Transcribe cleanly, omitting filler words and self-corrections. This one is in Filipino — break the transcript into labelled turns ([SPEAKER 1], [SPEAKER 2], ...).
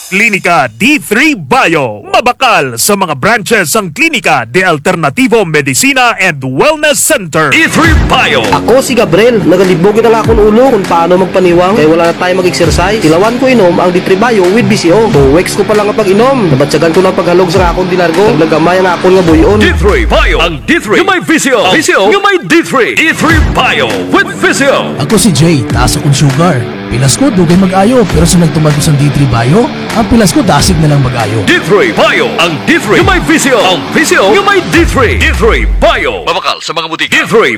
[SPEAKER 1] Klinika D3 Bio. Mabakal sa mga branches ang Klinika de Alternativo Medicina and Wellness Center.
[SPEAKER 2] D3 Bio.
[SPEAKER 3] Ako si Gabriel, nagalibog na lang akong ulo kung paano magpaniwang kaya wala na tayo mag-exercise. Tilawan ko inom ang D3 Bio with BCO. 2 weeks ko pa lang ang pag-inom. Nabatsagan ko ng paghalog sa akong dinargo. Naglagamay ang akong nga buyon.
[SPEAKER 2] D3 Bio. Ang D3 yung may VCO. VCO yung may D3. D3 Bio with VCO.
[SPEAKER 4] Ako si Jay, taas akong sugar. Pilas ko, dugay mag-ayo. Pero sa nagtumad ko sa D3 Bio, ang pilas ko dasig na lang mag-ayo.
[SPEAKER 2] D3 Bio. Ang D3 yung may VCO. Ang VCO yung may D3. D3 Bio. Mabakal sa mga butika. D3